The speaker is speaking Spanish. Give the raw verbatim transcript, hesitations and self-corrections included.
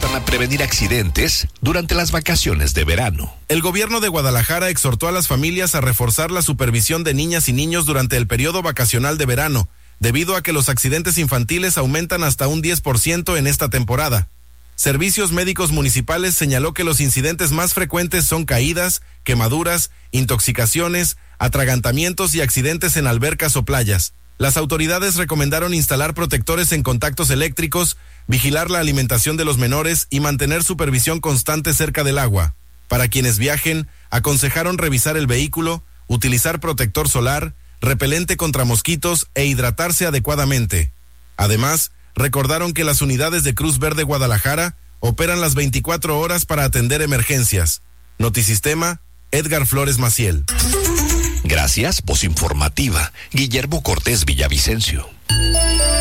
ayudan a prevenir accidentes durante las vacaciones de verano. El gobierno de Guadalajara exhortó a las familias a reforzar la supervisión de niñas y niños durante el periodo vacacional de verano, debido a que los accidentes infantiles aumentan hasta un diez por ciento en esta temporada. Servicios Médicos Municipales señaló que los incidentes más frecuentes son caídas, quemaduras, intoxicaciones, atragantamientos y accidentes en albercas o playas. Las autoridades recomendaron instalar protectores en contactos eléctricos, vigilar la alimentación de los menores y mantener supervisión constante cerca del agua. Para quienes viajen, aconsejaron revisar el vehículo, utilizar protector solar, repelente contra mosquitos e hidratarse adecuadamente. Además, recordaron que las unidades de Cruz Verde Guadalajara operan las veinticuatro horas para atender emergencias. Notisistema, Edgar Flores Maciel. Gracias, voz informativa, Guillermo Cortés Villavicencio.